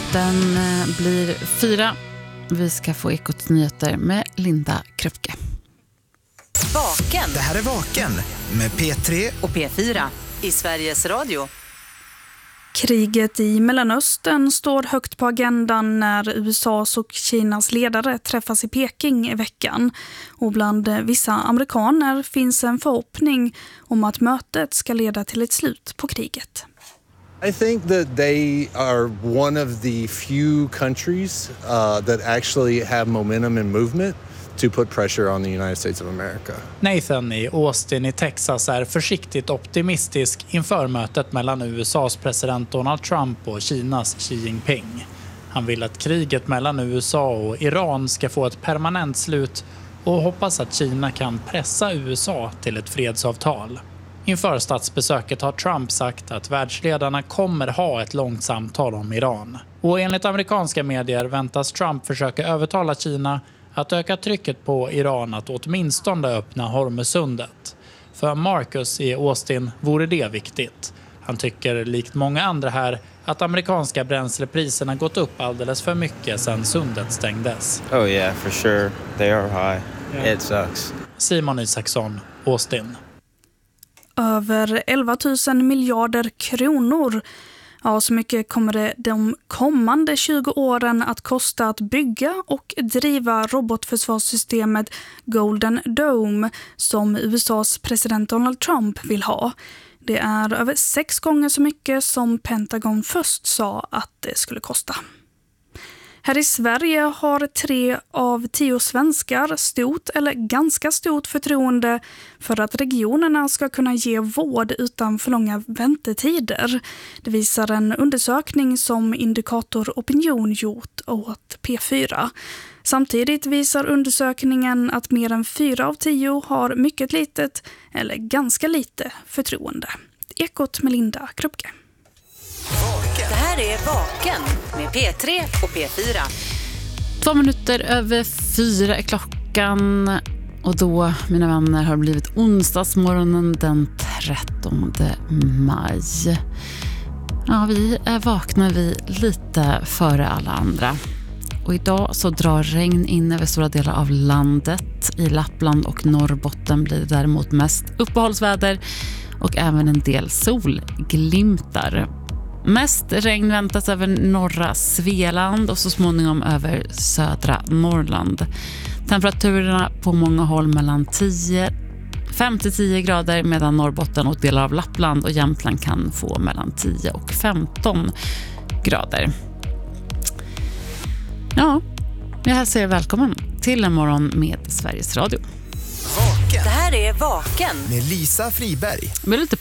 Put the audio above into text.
Den blir 4. Vi ska få Ekots nyheter med Linda Kröpke. Vaken. Det här är Vaken med P3 och P4 i Sveriges Radio. Kriget i Mellanöstern står högt på agendan när USAs och Kinas ledare träffas i Peking i veckan. Och bland vissa amerikaner finns en förhoppning om att mötet ska leda till ett slut på kriget. I think that they are one of the few countries that actually have momentum and movement to put pressure on the United States of America. Nathan i Austin i Texas är försiktigt optimistisk inför mötet mellan USAs president Donald Trump och Kinas Xi Jinping. Han vill att kriget mellan USA och Iran ska få ett permanent slut och hoppas att Kina kan pressa USA till ett fredsavtal. Inför statsbesöket har Trump sagt att världsledarna kommer ha ett långt samtal om Iran. Och enligt amerikanska medier väntas Trump försöka övertala Kina att öka trycket på Iran att åtminstone öppna Hormuzsundet. För Marcus i Austin vore det viktigt. Han tycker likt många andra här att amerikanska bränslepriserna gått upp alldeles för mycket sedan sundet stängdes. Oh yeah, for sure. They are high. Yeah. It sucks. Simon Isaksson, Austin. Över 11 000 miljarder kronor. Ja, så mycket kommer det de kommande 20 åren att kosta att bygga och driva robotförsvarssystemet Golden Dome som USAs president Donald Trump vill ha. Det är över 6 gånger så mycket som Pentagon först sa att det skulle kosta. Här i Sverige har 3 av 10 svenskar stort eller ganska stort förtroende för att regionerna ska kunna ge vård utan för långa väntetider. Det visar en undersökning som Indikator Opinion gjort åt P4. Samtidigt visar undersökningen att mer än 4 av 10 har mycket litet eller ganska lite förtroende. Ekot med Linda Kröpke. Det här är Vaken med P3 och P4. 2 minuter över 4 är klockan. Och då, mina vänner, har det blivit onsdagsmorgonen den 13 maj. Ja, vi är vakna lite före alla andra. Och idag så drar regn in över stora delar av landet. I Lappland och Norrbotten blir det däremot mest uppehållsväder och även en del solglimtar. Mest regn väntas över norra Svealand och så småningom över södra Norrland. Temperaturerna på många håll mellan 5-10 grader medan Norrbotten och delar av Lappland och Jämtland kan få mellan 10 och 15 grader. Ja, jag hälsar er välkommen till en morgon med Sveriges Radio. Vaken Det här är Vaken med Lisa Friberg. Jag blir lite